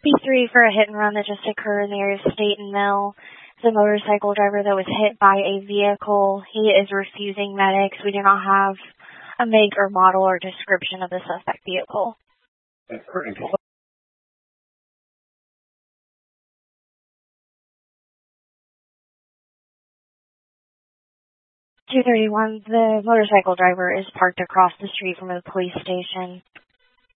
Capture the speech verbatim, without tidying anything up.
B three for a hit and run that just occurred in the area of State and Mill. The motorcycle driver that was hit by a vehicle. He is refusing medics. We do not have a make or model or description of the suspect vehicle. two thirty-one, the motorcycle driver is parked across the street from the police station.